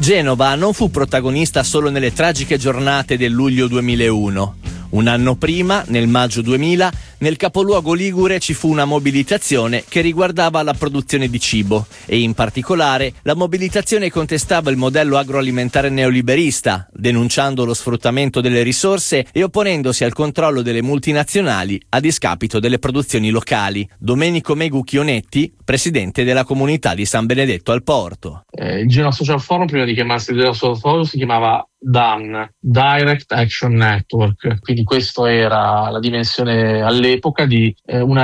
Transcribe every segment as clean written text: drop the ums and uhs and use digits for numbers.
Genova non fu protagonista solo nelle tragiche giornate del luglio 2001. Un anno prima, nel maggio 2000, nel capoluogo ligure ci fu una mobilitazione che riguardava la produzione di cibo e in particolare la mobilitazione contestava il modello agroalimentare neoliberista, denunciando lo sfruttamento delle risorse e opponendosi al controllo delle multinazionali a discapito delle produzioni locali. Domenico Megu Chionetti, presidente della comunità di San Benedetto al Porto. Il Genoa Social Forum, prima di chiamarsi Genoa Social Forum, si chiamava DAN, Direct Action Network, quindi questa era la dimensione all'epoca di una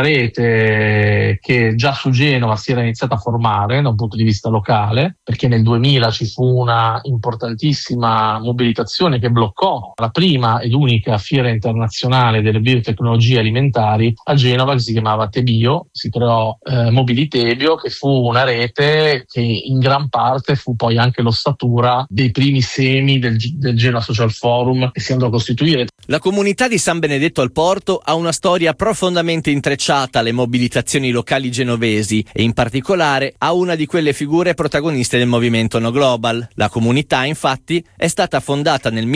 rete che già su Genova si era iniziata a formare da un punto di vista locale, perché nel 2000 ci fu una importantissima mobilitazione che bloccò la prima ed unica fiera internazionale delle biotecnologie alimentari a Genova, che si chiamava Tebio. Si creò Mobilitebio, che fu una rete che in gran parte fu poi anche l'ossatura dei primi semi del Genoa Social Forum che si andò a costituire. La comunità di San Benedetto al Porto ha una storia profondamente intrecciata alle mobilitazioni locali genovesi e in particolare a una di quelle figure protagoniste del movimento No Global. La comunità, infatti, è stata fondata nel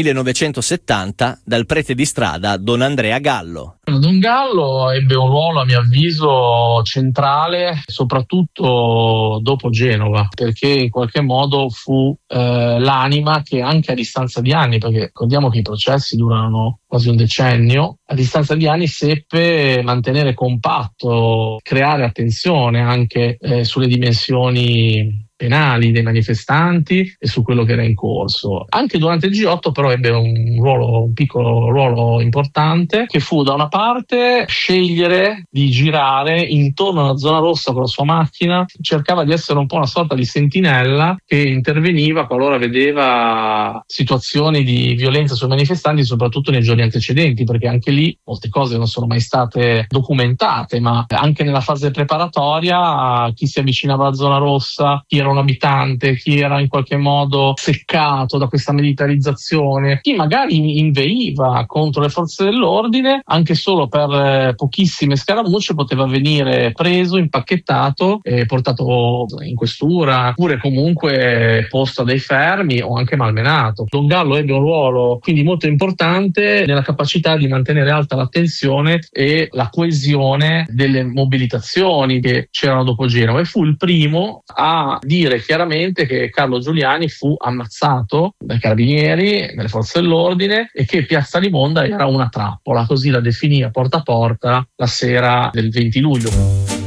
1970 dal prete di strada Don Andrea Gallo. Don Gallo ebbe un ruolo, a mio avviso, centrale, soprattutto dopo Genova, perché in qualche modo fu l'anima che anche a distanza di anni, perché ricordiamo che i processi durano quasi un decennio, a distanza di anni seppe mantenere compatto, creare attenzione anche sulle dimensioni penali dei manifestanti e su quello che era in corso. Anche durante il G8 però ebbe un piccolo ruolo importante, che fu da una parte scegliere di girare intorno alla zona rossa con la sua macchina, cercava di essere un po' una sorta di sentinella che interveniva qualora vedeva situazioni di violenza sui manifestanti, soprattutto nei giorni antecedenti, perché anche lì molte cose non sono mai state documentate, ma anche nella fase preparatoria chi si avvicinava alla zona rossa, chi era un abitante, chi era in qualche modo seccato da questa militarizzazione, chi magari inveiva contro le forze dell'ordine, anche solo per pochissime scaramucce poteva venire preso, impacchettato e portato in questura, oppure comunque posto a dei fermi o anche malmenato. Don Gallo ebbe un ruolo quindi molto importante nella capacità di mantenere alta l'attenzione e la coesione delle mobilitazioni che c'erano dopo Genova, e fu il primo a dire chiaramente che Carlo Giuliani fu ammazzato dai carabinieri, dalle forze dell'ordine, e che Piazza Limonda era una trappola, così la definì a Porta la sera del 20 luglio.